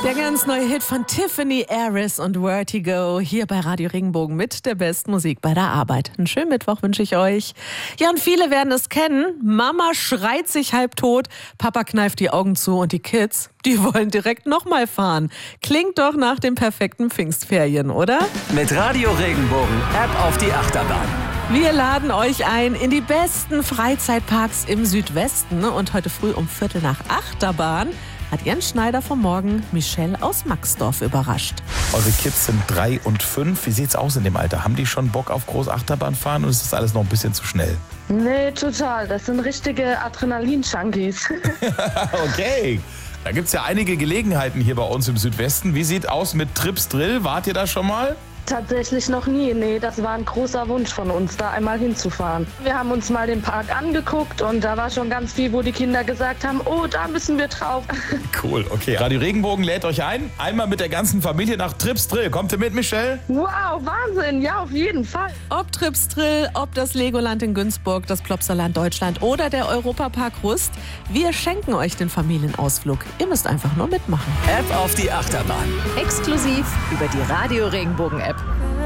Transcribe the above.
Der ganz neue Hit von Tiffany Harris und Vertigo hier bei Radio Regenbogen mit der besten Musik bei der Arbeit. Einen schönen Mittwoch wünsche ich euch. Ja, und viele werden es kennen. Mama schreit sich halbtot, Papa kneift die Augen zu und die Kids, die wollen direkt nochmal fahren. Klingt doch nach den perfekten Pfingstferien, oder? Mit Radio Regenbogen, App auf die Achterbahn. Wir laden euch ein in die besten Freizeitparks im Südwesten. Und heute früh um 7:45 hat Jens Schneider vom Morgen Michelle aus Maxdorf überrascht. Eure Kids sind 3 und 5. Wie sieht's aus in dem Alter? Haben die schon Bock auf Großachterbahn fahren oder ist das alles noch ein bisschen zu schnell? Nee, total. Das sind richtige Adrenalin-Junkies. Okay. Da gibt's ja einige Gelegenheiten hier bei uns im Südwesten. Wie sieht aus mit Trips Drill? Wart ihr da schon mal? Tatsächlich noch nie. Nee, das war ein großer Wunsch von uns, da einmal hinzufahren. Wir haben uns mal den Park angeguckt und da war schon ganz viel, wo die Kinder gesagt haben, oh, da müssen wir drauf. Cool, okay. Radio Regenbogen lädt euch ein. Einmal mit der ganzen Familie nach Trips Drill. Kommt ihr mit, Michelle? Wow, Wahnsinn. Ja, auf jeden Fall. Ob Trips Drill, ob das Legoland in Günzburg, das Plopsaland Deutschland oder der Europapark Rust, wir schenken euch den Familienausflug. Ihr müsst einfach nur mitmachen. App auf die Achterbahn. Exklusiv über die Radio Regenbogen App.